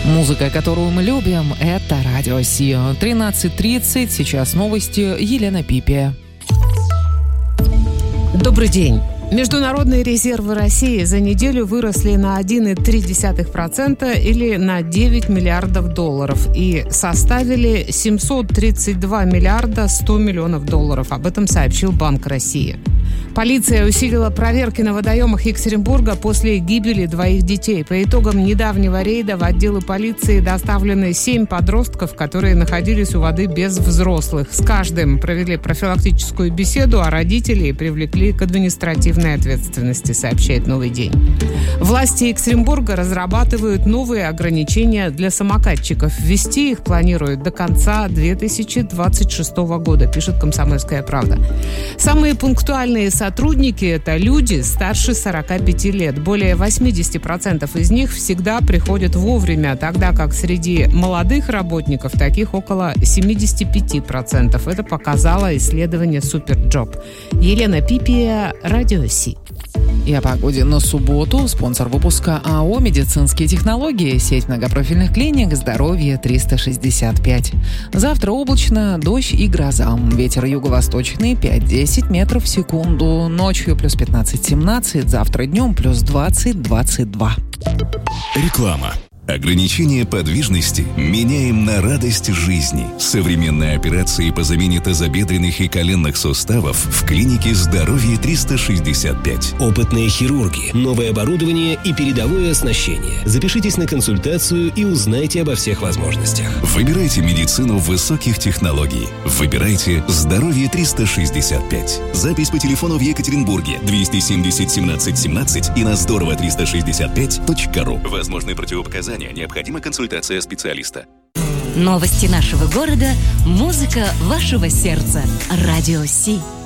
Музыка, которую мы любим, это Радио Си. 13:30, сейчас новости, Елена Пипия. Добрый день. Международные резервы России за неделю выросли на 1,3% или на 9 миллиардов долларов и составили 732 миллиарда 100 миллионов долларов. Об этом сообщил Банк России. Полиция усилила проверки на водоемах Екатеринбурга после гибели 2 детей. По итогам недавнего рейда в отделы полиции доставлены 7 подростков, которые находились у воды без взрослых. С каждым провели профилактическую беседу, а родителей привлекли к административной ответственности, сообщает «Новый день». Власти Екатеринбурга разрабатывают новые ограничения для самокатчиков. Ввести их планируют до конца 2026 года, пишет «Комсомольская правда». Самые пунктуальные сотрудники – это люди старше 45 лет. Более 80% из них всегда приходят вовремя, тогда как среди молодых работников таких около 75%. Это показало исследование Суперджоп. Елена Пипия, Радио Си. И о погоде на субботу. Спонсор выпуска АО «Медицинские технологии». Сеть многопрофильных клиник «Здоровье 365». Завтра облачно, дождь и гроза. Ветер юго-восточный 5-10 метров в секунду. Ночью плюс 15-17. Завтра днем плюс 20-22. Реклама. Ограничение подвижности меняем на радость жизни. Современные операции по замене тазобедренных и коленных суставов в клинике «Здоровье 365». Опытные хирурги, новое оборудование и передовое оснащение. Запишитесь на консультацию и узнайте обо всех возможностях. Выбирайте медицину высоких технологий. Выбирайте «Здоровье 365». Запись по телефону в Екатеринбурге 270 17 17 и на здорово365.ру. Возможны противопоказания. Необходима консультация специалиста. Новости нашего города, музыка вашего сердца. Радио Си.